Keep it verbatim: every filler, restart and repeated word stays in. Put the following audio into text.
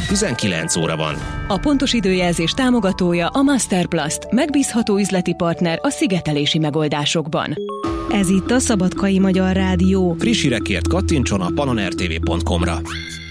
tizenkilenc óra van. A pontos időjelzés támogatója a Masterplast, megbízható üzleti partner a szigetelési megoldásokban. Ez itt a Szabadkai Magyar Rádió. Friss hírekért kattintson a panonertv pont com-ra.